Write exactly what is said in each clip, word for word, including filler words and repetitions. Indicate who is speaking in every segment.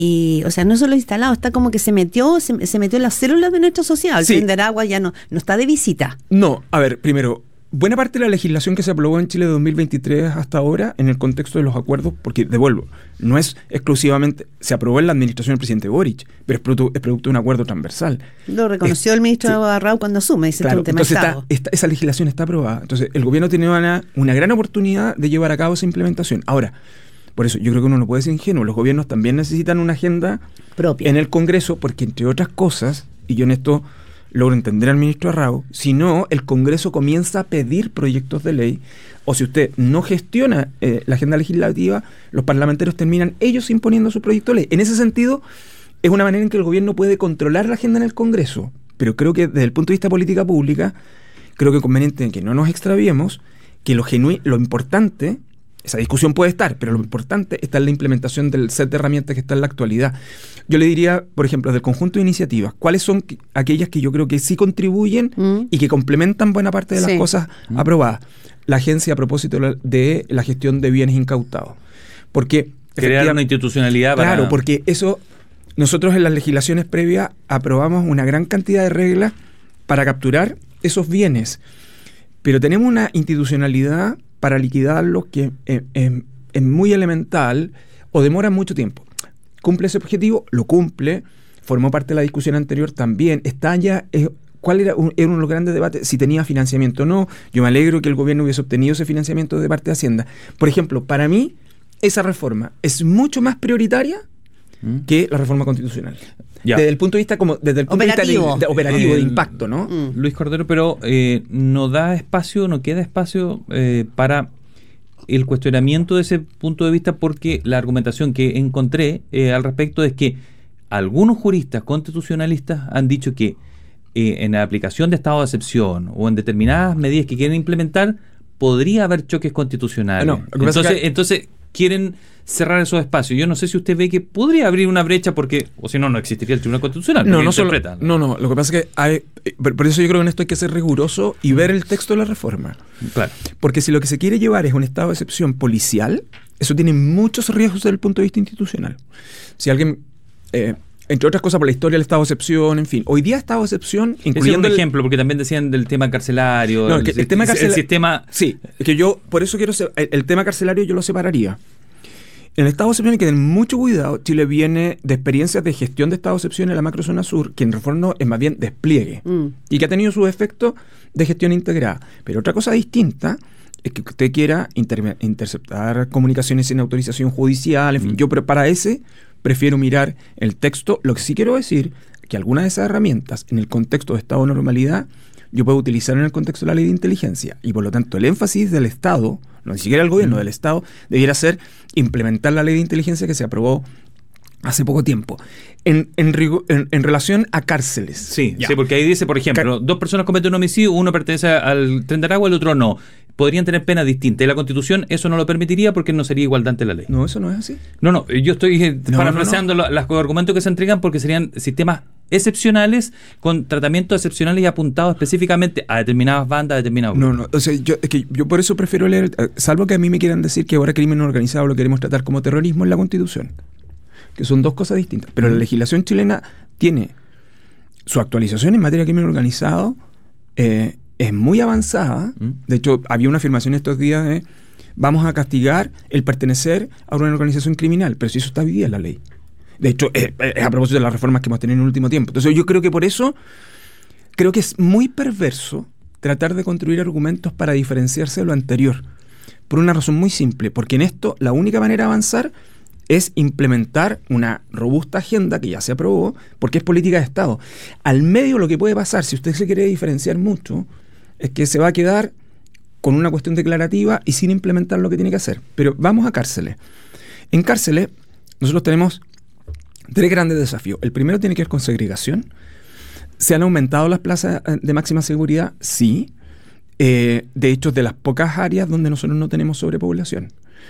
Speaker 1: Y, o sea, no solo instalado, está como que se metió, se, se metió en las células de nuestra sociedad. El
Speaker 2: Sí.
Speaker 1: tren de Aragua ya no, no está de visita.
Speaker 2: No, a ver, primero, buena parte de la legislación que se aprobó en Chile de dos mil veintitrés hasta ahora, en el contexto de los acuerdos, porque, devuelvo, no es exclusivamente, se aprobó en la administración del presidente Boric, pero es producto, es producto de un acuerdo transversal.
Speaker 1: Lo reconoció
Speaker 2: Es-
Speaker 1: el ministro
Speaker 2: sí.
Speaker 1: Barrao cuando asume, dice
Speaker 2: Claro,
Speaker 1: que es un tema
Speaker 2: entonces
Speaker 1: de
Speaker 2: está,
Speaker 1: Estado.
Speaker 2: esta- esa legislación está aprobada. Entonces, el gobierno tiene una, una gran oportunidad de llevar a cabo esa implementación. Ahora, por eso, yo creo que uno no puede ser ingenuo. Los gobiernos también necesitan una agenda
Speaker 1: Propia.
Speaker 2: en el Congreso, porque entre otras cosas, y yo en esto logro entender al ministro Arrau, si no, el Congreso comienza a pedir proyectos de ley, o si usted no gestiona eh, la agenda legislativa, los parlamentarios terminan ellos imponiendo su proyecto de ley. En ese sentido, es una manera en que el gobierno puede controlar la agenda en el Congreso, pero creo que desde el punto de vista de política pública, creo que es conveniente que no nos extraviemos, que lo, genu- lo importante, esa discusión puede estar, pero lo importante está en la implementación del set de herramientas que está en la actualidad. Yo le diría, por ejemplo, del conjunto de iniciativas, ¿cuáles son que- aquellas que yo creo que sí contribuyen
Speaker 1: Mm.
Speaker 2: y que complementan buena parte de las
Speaker 1: Sí.
Speaker 2: cosas aprobadas? La agencia a propósito de la, de la gestión de bienes incautados. Porque
Speaker 3: Crear
Speaker 2: efectiva-
Speaker 3: una institucionalidad para...
Speaker 2: Claro, porque eso, nosotros en las legislaciones previas aprobamos una gran cantidad de reglas para capturar esos bienes, pero tenemos una institucionalidad para liquidarlos que es, es- es muy elemental o demora mucho tiempo. ¿Cumple ese objetivo? Lo cumple, formó parte de la discusión anterior también, está ya... eh, ¿Cuál era, un, era uno de los grandes debates? Si tenía financiamiento o no. Yo me alegro que el gobierno hubiese obtenido ese financiamiento de parte de Hacienda. Por ejemplo, para mí, esa reforma es mucho más prioritaria
Speaker 3: ¿Mm?
Speaker 2: que la reforma constitucional.
Speaker 3: Ya.
Speaker 2: Desde el punto de vista como desde el punto
Speaker 1: Operativo.
Speaker 2: de vista de, de operativo,
Speaker 3: Eh,
Speaker 2: de impacto, ¿no?
Speaker 1: Mm.
Speaker 3: Luis Cordero, pero eh, no da espacio, no queda espacio eh, para el cuestionamiento de ese punto de vista, porque la argumentación que encontré eh, al respecto es que algunos juristas constitucionalistas han dicho que eh, en la aplicación de estado de excepción o en determinadas medidas que quieren implementar podría haber choques constitucionales.
Speaker 2: No, lo que pasa
Speaker 3: entonces,
Speaker 2: es que-
Speaker 3: entonces quieren cerrar esos espacios. Yo no sé si usted ve que podría abrir una brecha, porque o si no, no existiría el Tribunal Constitucional.
Speaker 2: No,
Speaker 3: porque
Speaker 2: no, solo,
Speaker 3: interpreta.
Speaker 2: no, no, lo que pasa es que hay, eh, por por eso yo creo que en esto hay que ser riguroso y ver el texto de la reforma.
Speaker 3: Claro.
Speaker 2: Porque si lo que se quiere llevar es un estado de excepción policial, eso tiene muchos riesgos desde el punto de vista institucional. Si alguien, eh, entre otras cosas por la historia del estado de excepción, en fin, hoy día estado de excepción,
Speaker 3: Ese es un
Speaker 2: incluyendo el-
Speaker 3: ejemplo, porque también decían del tema carcelario.
Speaker 2: No,
Speaker 3: el,
Speaker 2: que el tema
Speaker 3: el
Speaker 2: carcela-
Speaker 3: sistema...
Speaker 2: Sí, es que yo, por eso quiero, se- el, el tema carcelario yo lo separaría. En el estado de excepción hay que tener mucho cuidado. Chile viene de experiencias de gestión de estado de excepción en la macrozona sur, que en reforma es más bien despliegue,
Speaker 1: Mm.
Speaker 2: y que ha tenido sus efectos de gestión integrada. Pero otra cosa distinta es que usted quiera interme- interceptar comunicaciones sin autorización judicial, en fin.
Speaker 3: Mm.
Speaker 2: Yo pero para ese prefiero mirar el texto. Lo que sí quiero decir que algunas de esas herramientas, en el contexto de estado de normalidad, yo puedo utilizar en el contexto de la ley de inteligencia, y por lo tanto el énfasis del Estado, no ni siquiera del gobierno,
Speaker 3: Mm.
Speaker 2: del Estado, debiera ser implementar la ley de inteligencia que se aprobó hace poco tiempo. En, en, rigo- en, en relación a cárceles.
Speaker 3: Sí,
Speaker 2: Ya.
Speaker 3: sí, porque ahí dice, por ejemplo, dos personas cometen un homicidio, uno pertenece al Tren de Aragua, el otro no. Podrían tener penas distintas. Y la Constitución eso no lo permitiría porque no sería igualdad ante la ley.
Speaker 2: No, eso no es así.
Speaker 3: No, no, yo estoy eh,
Speaker 2: No,
Speaker 3: parafraseando lo- los argumentos que se entregan porque serían sistemas excepcionales con tratamientos excepcionales y apuntados específicamente a determinadas bandas, a determinados
Speaker 2: No,
Speaker 3: grupos.
Speaker 2: no, o sea, yo, es que yo por eso prefiero leer, eh, salvo que a mí me quieran decir que ahora crimen organizado lo queremos tratar como terrorismo en la Constitución, que son dos cosas distintas. Pero la legislación chilena tiene su actualización en materia de crimen organizado, eh, es muy avanzada.
Speaker 3: ¿Mm?
Speaker 2: De hecho, había una afirmación estos días de vamos a castigar el pertenecer a una organización criminal, pero si eso está vivida en la ley. De hecho, es, es a propósito de las reformas que hemos tenido en el último tiempo. Entonces yo creo que por eso, creo que es muy perverso tratar de construir argumentos para diferenciarse de lo anterior. Por una razón muy simple, porque en esto la única manera de avanzar es implementar una robusta agenda que ya se aprobó, porque es política de Estado. Al medio lo que puede pasar, si usted se quiere diferenciar mucho, es que se va a quedar con una cuestión declarativa y sin implementar lo que tiene que hacer. Pero vamos a cárceles. En cárceles nosotros tenemos tres grandes desafíos. El primero tiene que ver con segregación. ¿Se han aumentado las plazas de máxima seguridad? Sí. Eh, de hecho, de las pocas áreas donde nosotros no tenemos sobrepoblación,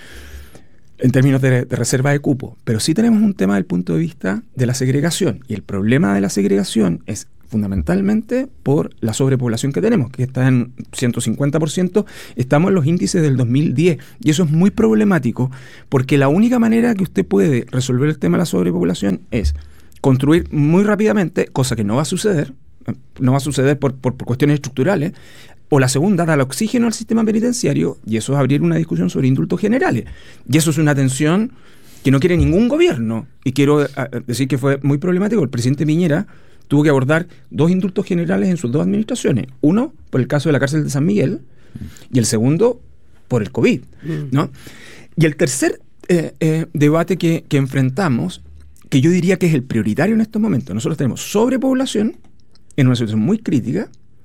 Speaker 2: en términos de, de reserva de cupo. Pero sí tenemos un tema del punto de vista de la segregación. Y el problema de la segregación es fundamentalmente por la sobrepoblación que tenemos, que está en ciento cincuenta por ciento, estamos en los índices del dos mil diez, y eso es muy problemático, porque la única manera que usted puede resolver el tema de la sobrepoblación es construir muy rápidamente, cosa que no va a suceder, no va a suceder por, por, por cuestiones estructurales, o la segunda, dar oxígeno al sistema penitenciario, y eso es abrir una discusión sobre indultos generales, y eso es una tensión que no quiere ningún gobierno, y quiero decir que fue muy problemático. El presidente Piñera tuvo que abordar dos indultos generales en sus dos administraciones. Uno, por el caso de la cárcel de San Miguel, y el segundo, por el COVID, ¿no? Y el tercer eh, eh, debate que, que enfrentamos, que yo diría que es el prioritario en estos momentos, nosotros tenemos sobrepoblación en una situación muy crítica,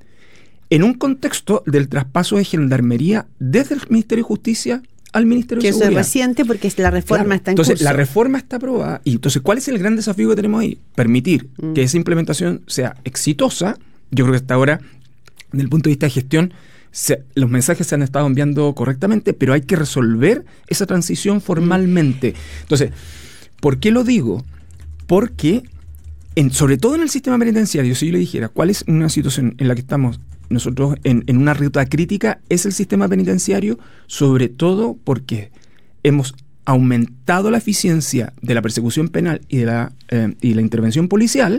Speaker 2: en un contexto del traspaso de gendarmería desde el Ministerio de Justicia al Ministerio
Speaker 1: que
Speaker 2: de Seguridad.
Speaker 1: Que eso es reciente porque la reforma
Speaker 2: claro.
Speaker 1: está en
Speaker 2: entonces,
Speaker 1: curso.
Speaker 2: La reforma está aprobada. Y entonces, ¿cuál es el gran desafío que tenemos ahí? Permitir mm. que esa implementación sea exitosa. Yo creo que hasta ahora, desde el punto de vista de gestión, se, los mensajes se han estado enviando correctamente, pero hay que resolver esa transición formalmente. Mm. Entonces, ¿por qué lo digo? Porque, en, sobre todo en el sistema penitenciario, si yo le dijera cuál es una situación en la que estamos nosotros en, en una ruta crítica, es el sistema penitenciario, sobre todo porque hemos aumentado la eficiencia de la persecución penal y de la, eh, y la intervención policial,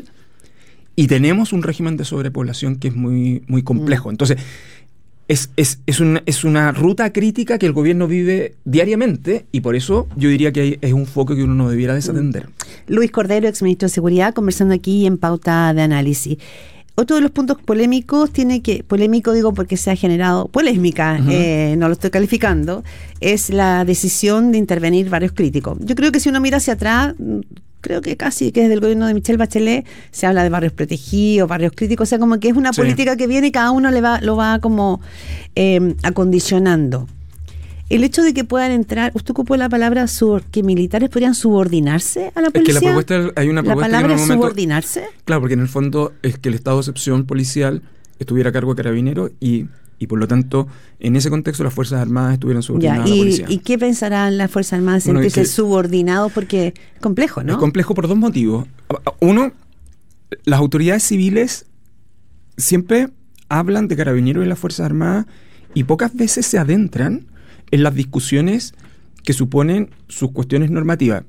Speaker 2: y tenemos un régimen de sobrepoblación que es muy, muy complejo. Entonces, es, es, es, una, es una ruta crítica que el gobierno vive diariamente, y por eso yo diría que hay, es un foco que uno no debiera desatender.
Speaker 1: Luis Cordero, exministro de Seguridad, conversando aquí en Pauta de Análisis. Otro de los puntos polémicos tiene que, polémico digo porque se ha generado polémica, uh-huh. eh, no lo estoy calificando, es la decisión de intervenir barrios críticos. Yo creo que si uno mira hacia atrás, creo que casi que desde el gobierno de Michelle Bachelet se habla de barrios protegidos, barrios críticos, o sea, como que es una sí. política que viene y cada uno le va, lo va como eh, acondicionando. El hecho de que puedan entrar, usted ocupó la palabra sur, que militares podrían subordinarse a la policía. Es que la propuesta, hay una propuesta. ¿La palabra es momento, subordinarse?
Speaker 2: Claro, porque en el fondo es que el estado de excepción policial estuviera a cargo de Carabineros y, y por lo tanto, en ese contexto las Fuerzas Armadas estuvieran subordinadas
Speaker 1: ya, y,
Speaker 2: a la policía.
Speaker 1: ¿Y qué pensarán las Fuerzas Armadas de sentirse bueno, subordinados? Porque es complejo, ¿no?
Speaker 2: Es complejo por dos motivos. Uno, las autoridades civiles siempre hablan de Carabineros y las Fuerzas Armadas y pocas veces se adentran en las discusiones que suponen sus cuestiones normativas.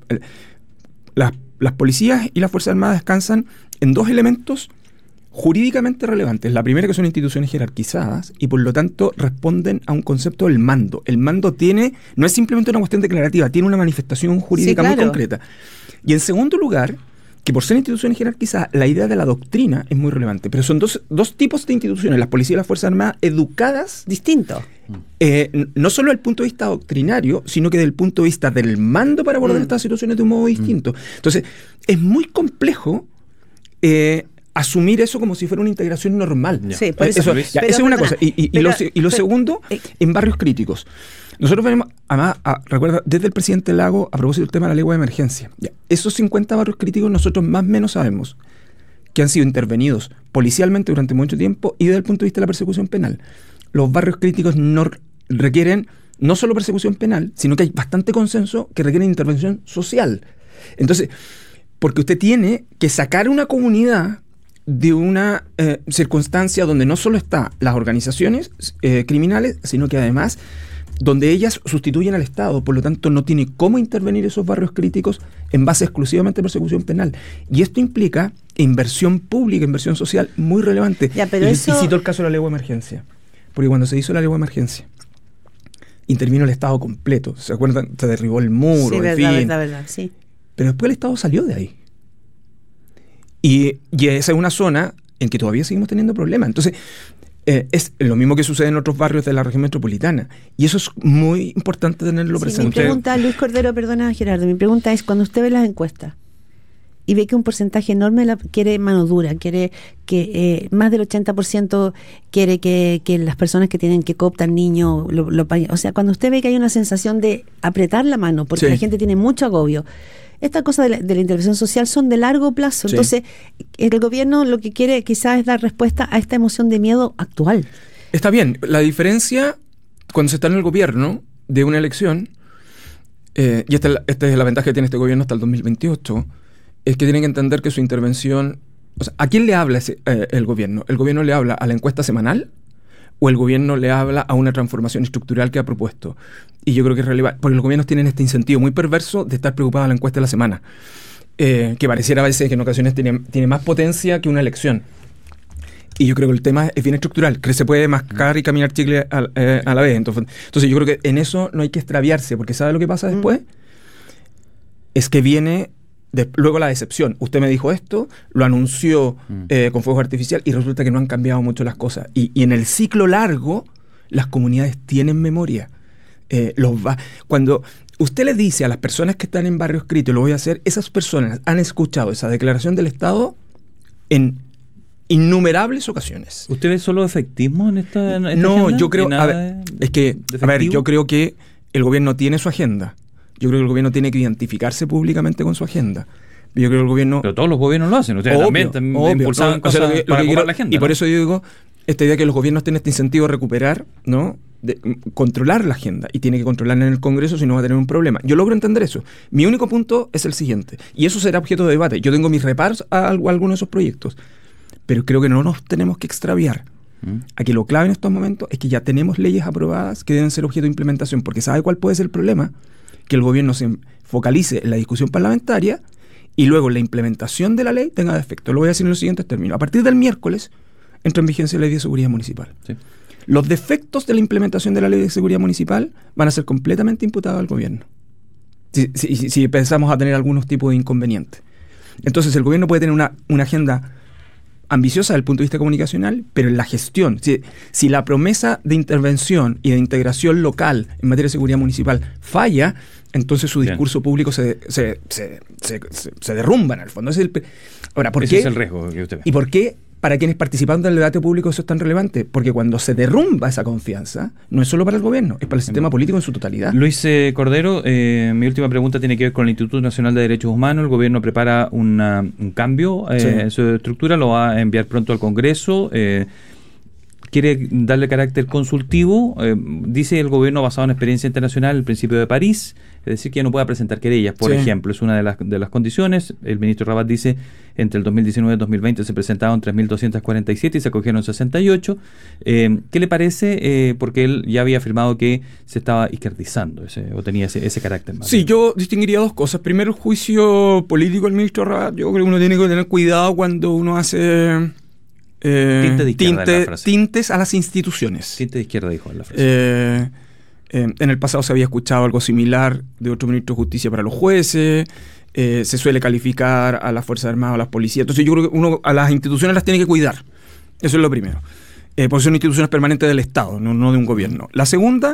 Speaker 2: Las, las policías y las Fuerzas Armadas descansan en dos elementos jurídicamente relevantes. La primera, que son instituciones jerarquizadas y por lo tanto responden a un concepto del mando. El mando tiene, no es simplemente una cuestión declarativa, tiene una manifestación jurídica sí, claro. muy concreta. Y en segundo lugar, que por ser instituciones jerarquizadas, la idea de la doctrina es muy relevante. Pero son dos, dos tipos de instituciones, las policías y las Fuerzas Armadas, educadas.
Speaker 1: Distintos.
Speaker 2: Eh, no solo desde el punto de vista doctrinario, sino que desde el punto de vista del mando para abordar mm. estas situaciones de un modo distinto. Mm. Entonces, es muy complejo eh, asumir eso como si fuera una integración normal.
Speaker 1: Ya. Sí, por eso.
Speaker 2: eso ya, esa es una cosa. Y, y, pero, y lo, y lo pero, segundo, eh, en barrios críticos. Nosotros venimos, además, a, recuerda, desde el presidente Lago, a propósito del tema de la ley de emergencia, ya, esos cincuenta barrios críticos nosotros más o menos sabemos que han sido intervenidos policialmente durante mucho tiempo y desde el punto de vista de la persecución penal. Los barrios críticos no requieren no solo persecución penal, sino que hay bastante consenso que requieren intervención social. Entonces, porque usted tiene que sacar una comunidad de una eh, circunstancia donde no solo están las organizaciones eh, criminales, sino que además donde ellas sustituyen al Estado, por lo tanto no tiene cómo intervenir esos barrios críticos en base exclusivamente a persecución penal. Y esto implica inversión pública, inversión social muy relevante.
Speaker 1: Ya, pero
Speaker 2: y,
Speaker 1: eso...
Speaker 2: y cito el caso de la ley de emergencia. Porque cuando se hizo la ley de emergencia, intervino el Estado completo. ¿Se acuerdan? Se derribó el muro,
Speaker 1: sí,
Speaker 2: en
Speaker 1: verdad,
Speaker 2: fin.
Speaker 1: verdad, verdad, sí.
Speaker 2: Pero después el Estado salió de ahí. Y, y esa es una zona en que todavía seguimos teniendo problemas. Entonces, eh, es lo mismo que sucede en otros barrios de la región metropolitana. Y eso es muy importante tenerlo
Speaker 1: sí,
Speaker 2: presente.
Speaker 1: Mi pregunta, Luis Cordero, perdona Gerardo, mi pregunta es, cuando usted ve las encuestas y ve que un porcentaje enorme la, quiere mano dura, quiere que eh, más del ochenta por ciento quiere que, que las personas que tienen que cooptar niños lo, lo paguen. O sea, cuando usted ve que hay una sensación de apretar la mano, porque sí. la gente tiene mucho agobio, estas cosas de la, de la intervención social son de largo plazo. Sí. Entonces, el gobierno lo que quiere quizás es dar respuesta a esta emoción de miedo actual.
Speaker 2: Está bien. La diferencia cuando se está en el gobierno de una elección, eh, y esta, esta es la ventaja que tiene este gobierno hasta el dos mil veintiocho, es que tienen que entender que su intervención O sea, ¿a quién le habla ese, eh, el gobierno? ¿El gobierno le habla a la encuesta semanal o el gobierno le habla a una transformación estructural que ha propuesto? Y yo creo que es relevante, porque los gobiernos tienen este incentivo muy perverso de estar preocupados a la encuesta de la semana, eh, que pareciera a veces que en ocasiones tiene, tiene más potencia que una elección. Y yo creo que el tema es bien estructural, que se puede mascar y caminar chicle a, eh, a la vez. Entonces, entonces yo creo que en eso no hay que extraviarse, porque ¿sabe lo que pasa después? Mm. Es que viene de, luego la decepción. Usted me dijo esto, lo anunció mm. eh, con fuego artificial y resulta que no han cambiado mucho las cosas. Y, y en el ciclo largo, las comunidades tienen memoria. Eh, los va, cuando usted le dice a las personas que están en barrios críticos, lo voy a hacer, esas personas han escuchado esa declaración del Estado en innumerables ocasiones.
Speaker 3: ¿Usted ve solo efectismo en esta, en esta
Speaker 2: no,
Speaker 3: agenda?
Speaker 2: yo creo, a ver, es que, a ver, yo creo que el gobierno tiene su agenda. Yo creo que el gobierno tiene que identificarse públicamente con su agenda. Yo creo que el gobierno...
Speaker 3: Pero todos los gobiernos lo hacen. Ustedes
Speaker 2: obvio,
Speaker 3: también, también
Speaker 2: obvio,
Speaker 3: impulsaban
Speaker 2: no,
Speaker 3: cosas
Speaker 2: o sea, lo que,
Speaker 3: para
Speaker 2: lo que
Speaker 3: ocupar
Speaker 2: quiero,
Speaker 3: la agenda.
Speaker 2: Y por
Speaker 3: ¿no?
Speaker 2: eso yo digo, esta idea que los gobiernos tienen este incentivo de recuperar, ¿no? De controlar la agenda. Y tiene que controlarla en el Congreso, si no va a tener un problema. Yo logro entender eso. Mi único punto es el siguiente. Y eso será objeto de debate. Yo tengo mis reparos a, a algunos de esos proyectos. Pero creo que no nos tenemos que extraviar. ¿Mm? Aquí lo clave en estos momentos es que ya tenemos leyes aprobadas que deben ser objeto de implementación, porque ¿sabe cuál puede ser el problema? Que el gobierno se focalice en la discusión parlamentaria y luego la implementación de la ley tenga defecto. Lo voy a decir en los siguientes términos. A partir del miércoles entra en vigencia la Ley de Seguridad Municipal. Sí. Los defectos de la implementación de la Ley de Seguridad Municipal van a ser completamente imputados al gobierno, si, si, si pensamos a tener algunos tipos de inconvenientes. Entonces el gobierno puede tener una, una agenda ambiciosa desde el punto de vista comunicacional, pero en la gestión, si, si la promesa de intervención y de integración local en materia de seguridad municipal falla, entonces su discurso Bien. público se, se, se, se, se, se derrumba en el fondo. Ese es el, ahora, ¿por
Speaker 3: Ese
Speaker 2: qué?
Speaker 3: es el riesgo que usted ve.
Speaker 2: ¿Y por qué para quienes participan del debate público eso es tan relevante? Porque cuando se derrumba esa confianza, no es solo para el gobierno, es para el sistema político en su totalidad.
Speaker 3: Luis eh, Cordero, eh, mi última pregunta tiene que ver con el Instituto Nacional de Derechos Humanos. El gobierno prepara una, un cambio eh, sí. en su estructura, lo va a enviar pronto al Congreso. Eh, quiere darle carácter consultivo, eh, dice el gobierno basado en experiencia internacional, el principio de París, es decir, que ya no pueda presentar querellas, por sí. ejemplo, es una de las, de las condiciones. El ministro Rabat dice, entre el dos mil diecinueve y dos mil veinte se presentaron tres mil doscientas cuarenta y siete y se acogieron sesenta y ocho. Eh, ¿Qué le parece? Eh, porque él ya había afirmado que se estaba izquierdizando ese, o tenía ese, ese carácter más.
Speaker 2: Sí, yo distinguiría dos cosas. Primero, el juicio político del ministro Rabat. Yo creo que uno tiene que tener cuidado cuando uno hace... Eh,
Speaker 3: tinte de izquierda
Speaker 2: tinte,
Speaker 3: en la frase.
Speaker 2: Tintes a las instituciones.
Speaker 3: Tinte de izquierda, dijo en la frase.
Speaker 2: Eh, eh, en el pasado se había escuchado algo similar de otro ministro de Justicia para los jueces. Eh, se suele calificar a las Fuerzas Armadas, a las policías. Entonces yo creo que uno a las instituciones las tiene que cuidar. Eso es lo primero. Eh, porque son instituciones permanentes del Estado, no, no de un gobierno. La segunda,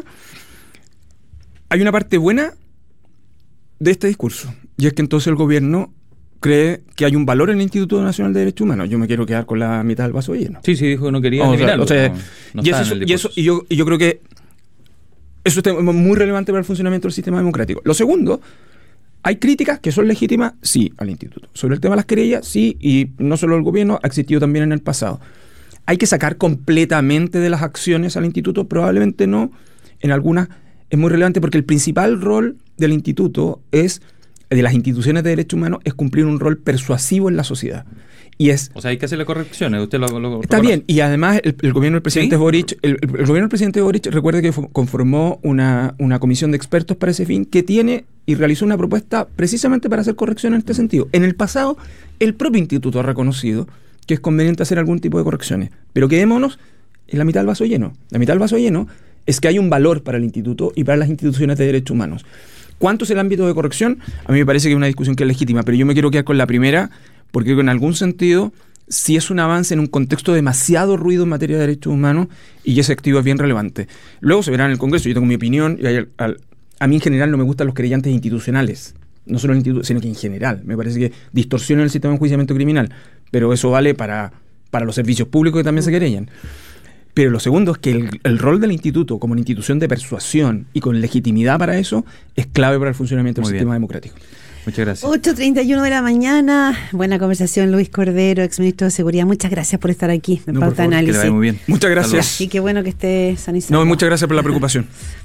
Speaker 2: hay una parte buena de este discurso. Y es que entonces el gobierno cree que hay un valor en el Instituto Nacional de Derechos Humanos. Yo me quiero quedar con la mitad del vaso lleno.
Speaker 3: Sí, sí, dijo que no quería
Speaker 2: o
Speaker 3: eliminarlo.
Speaker 2: Sea, o sea,
Speaker 3: no, no
Speaker 2: y, eso, y, eso, y, yo, y yo creo que eso es muy relevante para el funcionamiento del sistema democrático. Lo segundo, hay críticas que son legítimas, sí, al instituto. Sobre el tema de las querellas, sí, y no solo el gobierno, ha existido también en el pasado. ¿Hay que sacar completamente de las acciones al instituto? Probablemente no. En algunas es muy relevante porque el principal rol del instituto es... de las instituciones de derechos humanos es cumplir un rol persuasivo en la sociedad. Y es,
Speaker 3: o sea, hay que hacerle correcciones. Usted lo, lo
Speaker 2: está reconoce. Bien, y además el, el gobierno del presidente ¿Sí? Boric, el, el, el gobierno del presidente Boric, recuerde que conformó una, una comisión de expertos para ese fin que tiene y realizó una propuesta precisamente para hacer correcciones en este sentido. En el pasado, el propio instituto ha reconocido que es conveniente hacer algún tipo de correcciones, pero quedémonos en la mitad del vaso lleno. La mitad del vaso lleno es que hay un valor para el instituto y para las instituciones de derechos humanos. ¿Cuánto es el ámbito de corrección? A mí me parece que es una discusión que es legítima, pero yo me quiero quedar con la primera, porque en algún sentido sí es un avance en un contexto de demasiado ruido en materia de derechos humanos y ese activo es bien relevante. Luego se verá en el Congreso, yo tengo mi opinión, y hay, al, a mí en general no me gustan los querellantes institucionales, no solo el instituto, sino que en general. Me parece que distorsionan el sistema de enjuiciamiento criminal, pero eso vale para, para los servicios públicos que también se querellan. Pero lo segundo es que el, el rol del instituto como una institución de persuasión y con legitimidad para eso es clave para el funcionamiento del sistema democrático.
Speaker 3: Muchas gracias.
Speaker 1: ocho treinta y uno de la mañana. Buena conversación, Luis Cordero, exministro de Seguridad. Muchas gracias por estar aquí en
Speaker 3: no,
Speaker 1: Pauta Análisis.
Speaker 3: Que le vaya muy bien.
Speaker 2: Muchas gracias.
Speaker 1: Y qué bueno que esté sanizado.
Speaker 2: No, muchas gracias por la preocupación.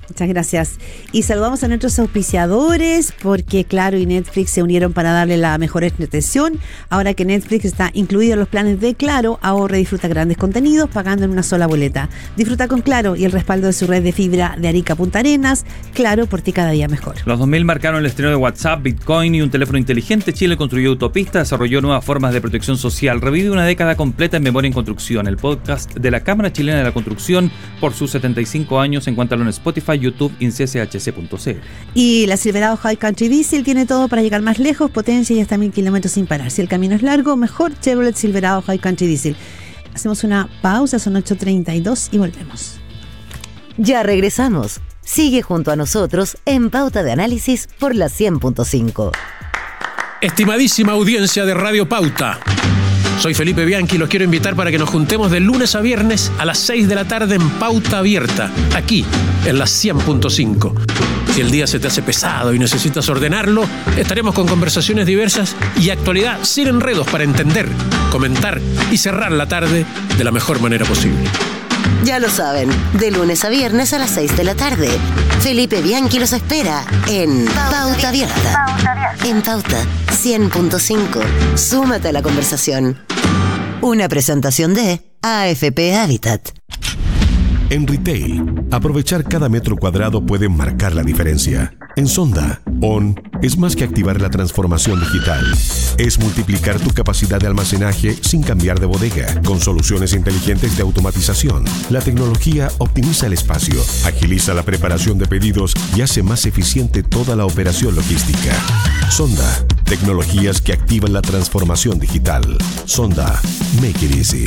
Speaker 1: Muchas gracias. Y saludamos a nuestros auspiciadores porque Claro y Netflix se unieron para darle la mejor entretención. Ahora que Netflix está incluido en los planes de Claro, ahorra y disfruta grandes contenidos pagando en una sola boleta. Disfruta con Claro y el respaldo de su red de fibra de Arica a Punta Arenas. Claro, por ti cada día mejor.
Speaker 3: Los dos mil marcaron el estreno de WhatsApp, Bitcoin y un teléfono inteligente. Chile construyó autopistas, desarrolló nuevas formas de protección social. Revive una década completa en memoria en construcción. El podcast de la Cámara Chilena de la Construcción por sus setenta y cinco años. Encuéntralo en Spotify, YouTube y en c c h c punto c l.
Speaker 1: Y la Silverado High Country Diesel tiene todo para llegar más lejos, potencia y hasta mil kilómetros sin parar. Si el camino es largo, mejor Chevrolet Silverado High Country Diesel. Hacemos una pausa, son ocho treinta y dos y volvemos.
Speaker 4: Ya regresamos. Sigue junto a nosotros en Pauta de Análisis por la cien punto cinco.
Speaker 5: Estimadísima audiencia de Radio Pauta. Soy Felipe Bianchi y los quiero invitar para que nos juntemos de lunes a viernes a las seis de la tarde en Pauta Abierta, aquí en la cien punto cinco. Si el día se te hace pesado y necesitas ordenarlo, estaremos con conversaciones diversas y actualidad sin enredos para entender, comentar y cerrar la tarde de la mejor manera posible.
Speaker 4: Ya lo saben, de lunes a viernes a las seis de la tarde. Felipe Bianchi los espera en Pauta Abierta. En Pauta cien punto cinco. Súmate a la conversación. Una presentación de A F P Habitat.
Speaker 6: En retail, aprovechar cada metro cuadrado puede marcar la diferencia. En Sonda, On es más que activar la transformación digital. Es multiplicar tu capacidad de almacenaje sin cambiar de bodega, con soluciones inteligentes de automatización. La tecnología optimiza el espacio, agiliza la preparación de pedidos y hace más eficiente toda la operación logística. Sonda, tecnologías que activan la transformación digital. Sonda, make it easy.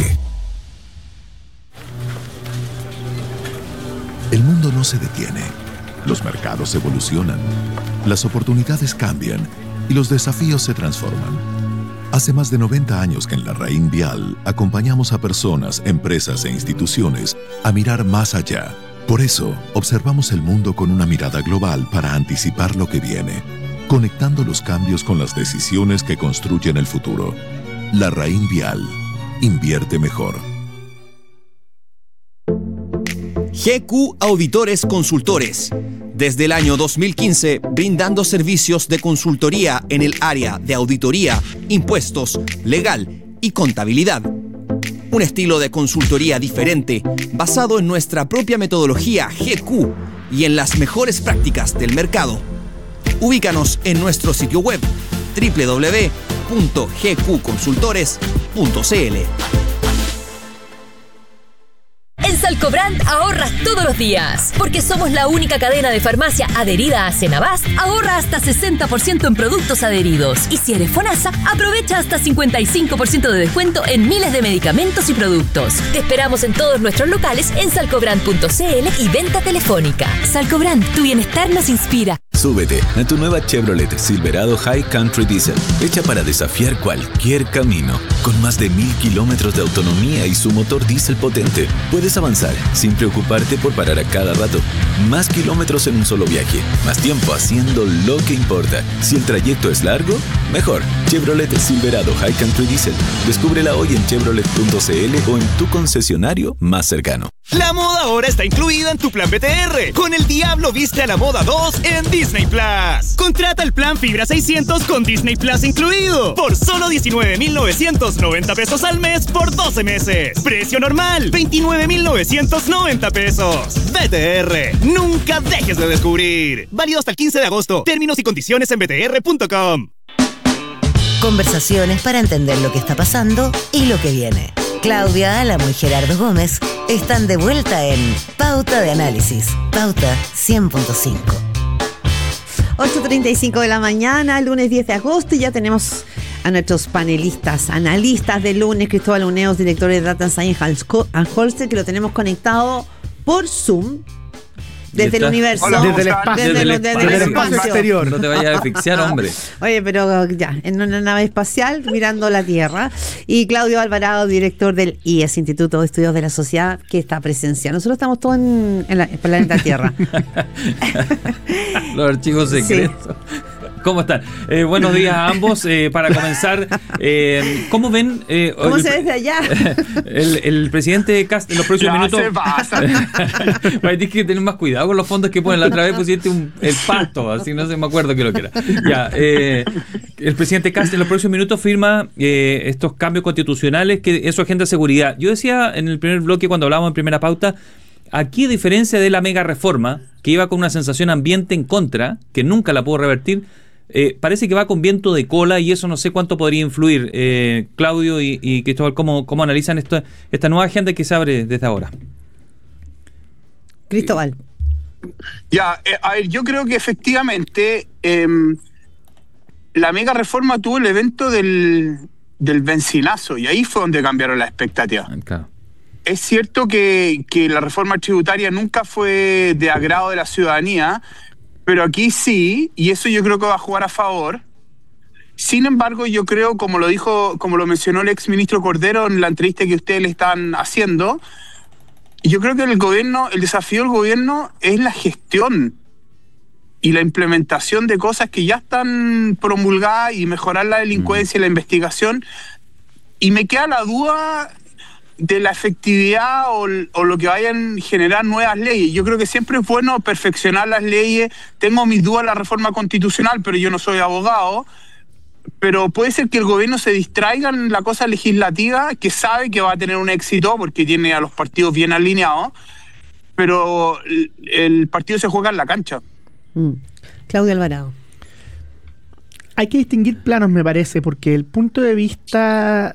Speaker 7: El mundo no se detiene. Los mercados evolucionan, las oportunidades cambian y los desafíos se transforman. Hace más de noventa años que en la Raín Vial acompañamos a personas, empresas e instituciones a mirar más allá. Por eso, observamos el mundo con una mirada global para anticipar lo que viene, conectando los cambios con las decisiones que construyen el futuro. La Raín Vial. Invierte mejor.
Speaker 8: G Q Auditores Consultores. Desde el año dos mil quince, brindando servicios de consultoría en el área de auditoría, impuestos, legal y contabilidad. Un estilo de consultoría diferente, basado en nuestra propia metodología G Q y en las mejores prácticas del mercado. Ubícanos en nuestro sitio web doble u doble u doble u punto g q consultores punto c l.
Speaker 9: En Salcobrand ahorras todos los días. Porque somos la única cadena de farmacia adherida a Senabast, ahorra hasta sesenta por ciento en productos adheridos. Y si eres FONASA, aprovecha hasta cincuenta y cinco por ciento de descuento en miles de medicamentos y productos. Te esperamos en todos nuestros locales en salcobrand punto c l y venta telefónica. Salcobrand, tu bienestar nos inspira.
Speaker 10: Súbete a tu nueva Chevrolet Silverado High Country Diesel, hecha para desafiar cualquier camino. Con más de mil kilómetros de autonomía y su motor diésel potente, puedes avanzar sin preocuparte por parar a cada rato. Más kilómetros en un solo viaje, más tiempo haciendo lo que importa. Si el trayecto es largo, mejor. Chevrolet Silverado High Country Diesel. Descúbrela hoy en chevrolet punto c l o en tu concesionario más cercano.
Speaker 11: La moda ahora está incluida en tu plan B T R. Con el Diablo viste a la moda dos en Disney Plus. Contrata el plan Fibra seiscientos con Disney Plus incluido por solo diecinueve mil novecientos noventa pesos al mes por doce meses. Precio normal, veintinueve mil novecientos noventa pesos. B T R, nunca dejes de descubrir. Válido hasta el quince de agosto. Términos y condiciones en b t r punto com.
Speaker 4: Conversaciones para entender lo que está pasando y lo que viene. Claudia Álamo y Gerardo Gómez están de vuelta en Pauta de Análisis. Pauta cien punto cinco.
Speaker 1: ocho treinta y cinco de la mañana, lunes diez de agosto, y ya tenemos a nuestros panelistas, analistas del lunes, Cristóbal Uneos, director de Data Science and Holster, que lo tenemos conectado por Zoom. Desde el universo.
Speaker 2: Hola, desde el espacio.
Speaker 1: Desde,
Speaker 2: desde,
Speaker 1: el,
Speaker 2: el,
Speaker 1: desde
Speaker 2: desde
Speaker 1: el
Speaker 2: el
Speaker 1: espacio
Speaker 2: exterior.
Speaker 3: No te vayas a asfixiar, hombre.
Speaker 1: Oye, pero ya, en una nave espacial mirando la Tierra. Y Claudio Alvarado, director del I E S, Instituto de Estudios de la Sociedad, que está presencial. Nosotros estamos todos en, en la en planeta Tierra.
Speaker 3: Los archivos secretos.
Speaker 1: Sí.
Speaker 3: ¿Cómo están? Eh, buenos días a ambos. Eh, para comenzar, eh, ¿cómo ven? Eh,
Speaker 1: ¿Cómo
Speaker 3: el,
Speaker 1: se ve desde allá?
Speaker 3: El, el presidente Kast en los próximos
Speaker 12: Ya
Speaker 3: minutos.
Speaker 12: se pasa.
Speaker 3: Tienes que tener más cuidado con los fondos que ponen. La otra vez pusiste un, el pasto, así no sé, me acuerdo qué lo que era. Ya, eh, el presidente Kast en los próximos minutos firma eh, estos cambios constitucionales que es su agenda de seguridad. Yo decía en el primer bloque, cuando hablábamos en primera pauta, aquí, a diferencia de la mega reforma, que iba con una sensación ambiente en contra, que nunca la pudo revertir, eh, parece que va con viento de cola y eso no sé cuánto podría influir. Eh, Claudio y, y Cristóbal, ¿cómo, cómo analizan esto, esta nueva agenda que se abre desde ahora?
Speaker 1: Cristóbal.
Speaker 12: Ya, eh, a ver, yo creo que efectivamente eh, la mega reforma tuvo el evento del, del benzinazo y ahí fue donde cambiaron las expectativas.
Speaker 3: Claro.
Speaker 12: Es cierto que, que la reforma tributaria nunca fue de agrado de la ciudadanía, pero aquí sí, y eso yo creo que va a jugar a favor. Sin embargo, yo creo, como lo dijo, como lo mencionó el ex ministro Cordero en la entrevista que ustedes le están haciendo, yo creo que el gobierno, el desafío del gobierno es la gestión y la implementación de cosas que ya están promulgadas y mejorar la delincuencia y la investigación. Y me queda la duda de la efectividad o, o lo que vayan a generar nuevas leyes. Yo creo que siempre es bueno perfeccionar las leyes. Tengo mis dudas en la reforma constitucional, pero yo no soy abogado. Pero puede ser que el gobierno se distraiga en la cosa legislativa, que sabe que va a tener un éxito porque tiene a los partidos bien alineados, pero el, el partido se juega en la cancha.
Speaker 1: Mm. Claudio Alvarado.
Speaker 13: Hay que distinguir planos, me parece, porque el punto de vista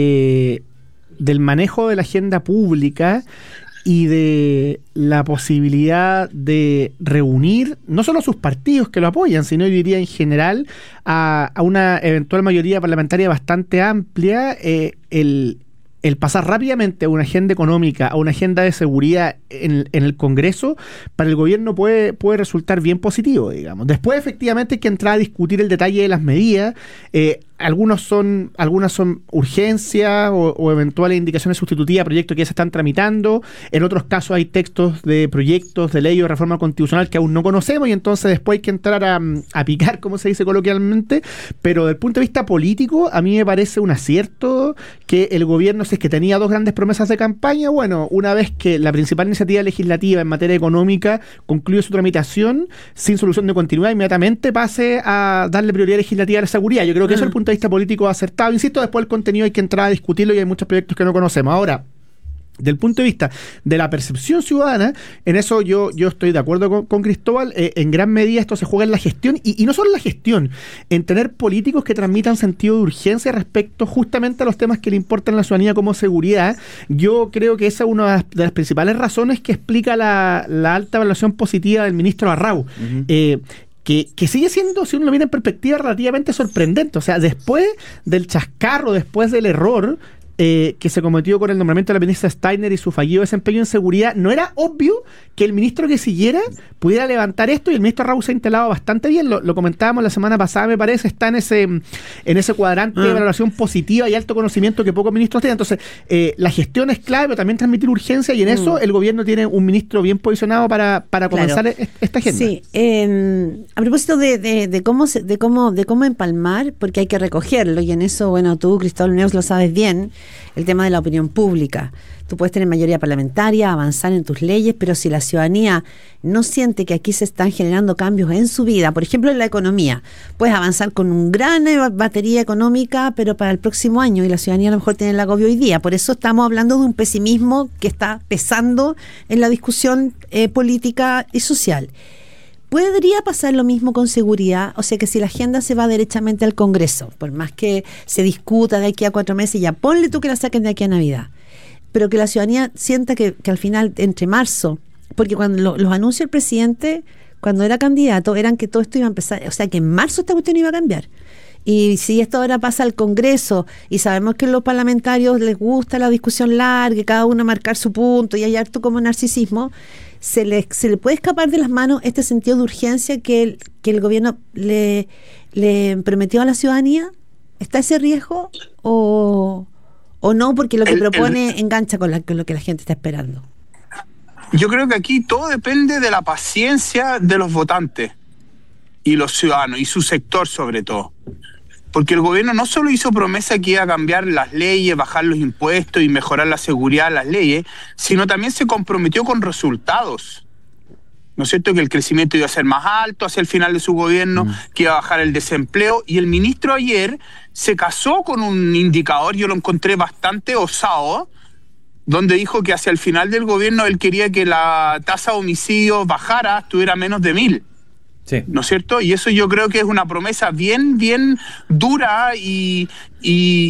Speaker 13: de del manejo de la agenda pública y de la posibilidad de reunir no solo a sus partidos que lo apoyan, sino yo diría en general a, a una eventual mayoría parlamentaria bastante amplia, eh, el, el pasar rápidamente a una agenda económica, a una agenda de seguridad en, en el Congreso, para el gobierno puede, puede resultar bien positivo, digamos. Después efectivamente hay que entrar a discutir el detalle de las medidas. eh, Algunos son, algunas son urgencias o, o eventuales indicaciones sustitutivas a proyectos que ya se están tramitando. En otros casos hay textos de proyectos de ley o de reforma constitucional que aún no conocemos y entonces después hay que entrar a, a picar, como se dice coloquialmente. Pero desde el punto de vista político, a mí me parece un acierto que el gobierno, si es que tenía dos grandes promesas de campaña, bueno, una vez que la principal iniciativa legislativa en materia económica concluye su tramitación sin solución de continuidad, inmediatamente pase a darle prioridad legislativa a la seguridad. Yo creo que eso es el punto de vista político acertado. Insisto, después el contenido hay que entrar a discutirlo y hay muchos proyectos que no conocemos. Ahora, del punto de vista de la percepción ciudadana, en eso yo, yo estoy de acuerdo con, con Cristóbal. Eh, en gran medida esto se juega en la gestión y, y no solo en la gestión, en tener políticos que transmitan sentido de urgencia respecto justamente a los temas que le importan a la ciudadanía como seguridad. Yo creo que esa es una de las, de las principales razones que explica la, la alta evaluación positiva del ministro Arrau. Uh-huh. eh, Que, que sigue siendo, si uno lo mira en perspectiva, relativamente sorprendente. O sea, después del chascarro, después del error eh, que se cometió con el nombramiento de la ministra Steiner y su fallido desempeño en seguridad, no era obvio que el ministro que siguiera pudiera levantar esto, y el ministro Arrau se ha instalado bastante bien. Lo, lo comentábamos la semana pasada, me parece, está en ese en ese cuadrante ah. de valoración positiva y alto conocimiento que pocos ministros tienen. Entonces, eh, la gestión es clave, pero también transmitir urgencia, y en mm. eso el gobierno tiene un ministro bien posicionado para, para comenzar claro. esta agenda.
Speaker 1: Sí, eh, a propósito de, de, de cómo se, de cómo de cómo empalmar, porque hay que recogerlo, y en eso, bueno, tú, Cristóbal Neus, lo sabes bien, el tema de la opinión pública. Tú puedes tener mayoría parlamentaria, avanzar en tus leyes, pero si la ciudadanía no siente que aquí se están generando cambios en su vida, por ejemplo en la economía, puedes avanzar con una gran batería económica, pero para el próximo año, y la ciudadanía a lo mejor tiene el agobio hoy día. Por eso estamos hablando de un pesimismo que está pesando en la discusión eh, política y social. ¿Podría pasar lo mismo con seguridad? O sea, que si la agenda se va derechamente al Congreso, por más que se discuta de aquí a cuatro meses, ya ponle tú que la saquen de aquí a Navidad, pero que la ciudadanía sienta que, que al final, entre marzo, porque cuando lo, los anunció el presidente, cuando era candidato, eran que todo esto iba a empezar, o sea, que en marzo esta cuestión iba a cambiar. Y si esto ahora pasa al Congreso, y sabemos que a los parlamentarios les gusta la discusión larga, cada uno marcar su punto, y hay harto como narcisismo, se le, se le puede escapar de las manos este sentido de urgencia que el, que el gobierno le, le prometió a la ciudadanía. ¿Está ese riesgo o, o no? Porque lo que el, propone el, engancha con, la, con lo que la gente está esperando.
Speaker 12: Yo creo que aquí todo depende de la paciencia de los votantes. y los ciudadanos, y su sector sobre todo. Porque el gobierno no solo hizo promesa que iba a cambiar las leyes, bajar los impuestos y mejorar la seguridad de las leyes, sino también se comprometió con resultados. ¿No es cierto? Que el crecimiento iba a ser más alto hacia el final de su gobierno, mm. que iba a bajar el desempleo. Y el ministro ayer se casó con un indicador, yo lo encontré bastante osado, donde dijo que hacia el final del gobierno él quería que la tasa de homicidios bajara, estuviera menos de mil. Sí. ¿No es cierto? Y eso yo creo que es una promesa bien, bien dura y, y,